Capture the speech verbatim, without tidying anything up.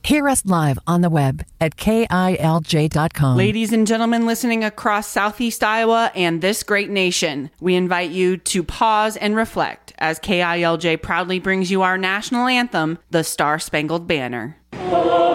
Hear us live on the web at K I L J dot com. Ladies and gentlemen listening across Southeast Iowa and this great nation, we invite you to pause and reflect as K I L J proudly brings you our national anthem, the Star Spangled Banner.